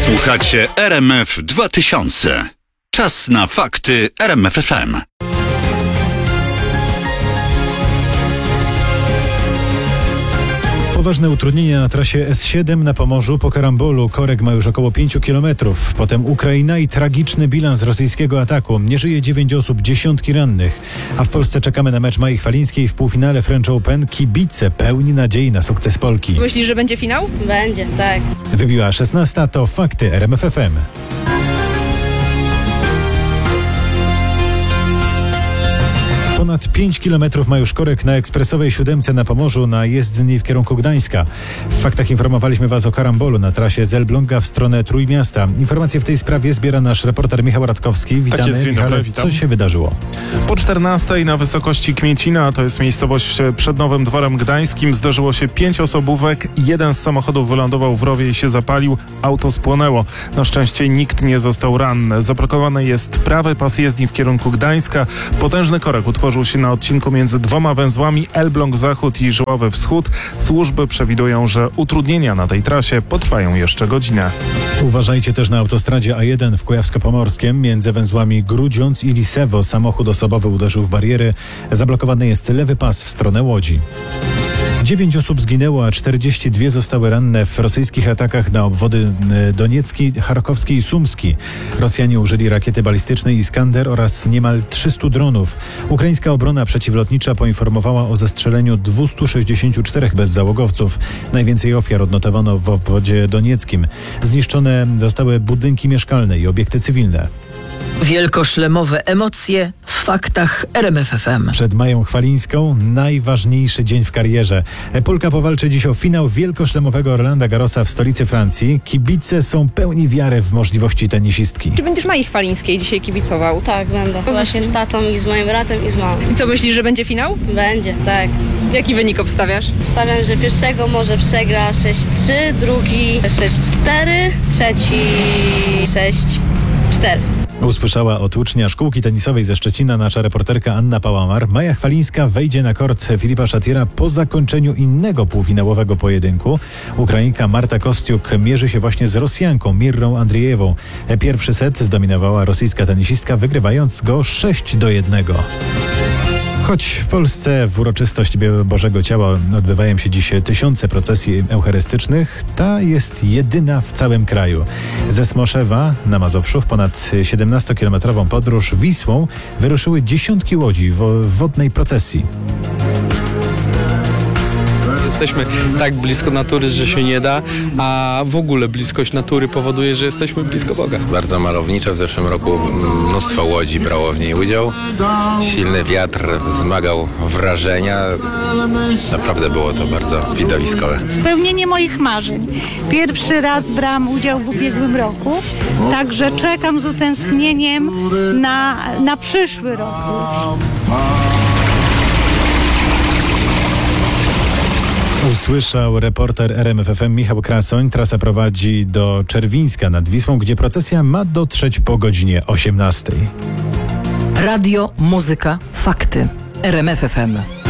Słuchacie RMF 2000. Czas na fakty RMF FM. Poważne utrudnienia na trasie S7 na Pomorzu po karambolu. Korek ma już około 5 km. Potem Ukraina i tragiczny bilans rosyjskiego ataku. Nie żyje 9 osób, dziesiątki rannych. A w Polsce czekamy na mecz Mai Chwalińskiej w półfinale French Open. Kibice pełni nadziei na sukces Polki. Myślisz, że będzie finał? Będzie, tak. Wybiła 16, to fakty RMF FM. Ponad 5 km ma już korek na ekspresowej 7 na Pomorzu na jezdni w kierunku Gdańska. W faktach informowaliśmy Was o karambolu na trasie z Elbląga w stronę Trójmiasta. Informacje w tej sprawie zbiera nasz reporter Michał Radkowski. Witamy, Tak jest, Michale. witam. Co się wydarzyło? Po 14 na wysokości Kmiecina, to jest miejscowość przed Nowym Dworem Gdańskim, zdarzyło się 5 osobówek. Jeden z samochodów wylądował w rowie i się zapalił. Auto spłonęło. Na szczęście nikt nie został ranny. Zablokowany jest prawy pas jezdni w kierunku Gdańska. Potężny korek utworzył się na odcinku między dwoma węzłami Elbląg Zachód i Żuławy Wschód. Służby przewidują, że utrudnienia na tej trasie potrwają jeszcze godzinę. Uważajcie też na autostradzie A1 w Kujawsko-Pomorskiem. Między węzłami Grudziądz i Lisewo samochód osobowy uderzył w bariery. Zablokowany jest lewy pas w stronę Łodzi. 9 osób zginęło, a 42 zostały ranne w rosyjskich atakach na obwody Doniecki, Charkowski i Sumski. Rosjanie użyli rakiety balistycznej Iskander oraz niemal 300 dronów. Ukraińska obrona przeciwlotnicza poinformowała o zestrzeleniu 264 bezzałogowców. Najwięcej ofiar odnotowano w obwodzie donieckim. Zniszczone zostały budynki mieszkalne i obiekty cywilne. Wielkoszlemowe emocje w faktach RMF FM. Przed Mają Chwalińską najważniejszy dzień w karierze. Polka powalczy dziś o finał wielkoszlemowego Rolanda Garrosa w stolicy Francji. Kibice są pełni wiary w możliwości tenisistki. Czy będziesz Mai Chwalińskiej dzisiaj kibicował? Tak, będę. Właśnie z tatą i z moim bratem i z mamą. I co, myślisz, że będzie finał? Będzie, tak. Jaki wynik obstawiasz? Wstawiam, że pierwszego może przegra 6-3, drugi 6-4, trzeci 6-4. Usłyszała od ucznia szkółki tenisowej ze Szczecina nasza reporterka Anna Pałamar. Maja Chwalińska wejdzie na kort Filipa Szatiera po zakończeniu innego półfinałowego pojedynku. Ukrainka Marta Kostiuk mierzy się właśnie z Rosjanką Mirrą Andrijewą. Pierwszy set zdominowała rosyjska tenisistka, wygrywając go 6-1. Choć w Polsce w uroczystość Bożego Ciała odbywają się dziś tysiące procesji eucharystycznych, ta jest jedyna w całym kraju. Ze Smoszewa na Mazowszu w ponad 17-kilometrową podróż Wisłą wyruszyły dziesiątki łodzi w wodnej procesji. Jesteśmy tak blisko natury, że się nie da, a w ogóle bliskość natury powoduje, że jesteśmy blisko Boga. Bardzo malowniczo. W zeszłym roku mnóstwo łodzi brało w niej udział. Silny wiatr wzmagał wrażenia. Naprawdę było to bardzo widowiskowe. Spełnienie moich marzeń. Pierwszy raz brałam udział w ubiegłym roku, także czekam z utęsknieniem na przyszły rok już. Usłyszał reporter RMF FM Michał Krasoń. Trasa prowadzi do Czerwińska nad Wisłą, gdzie procesja ma dotrzeć po godzinie 18. Radio, muzyka, fakty. RMF FM.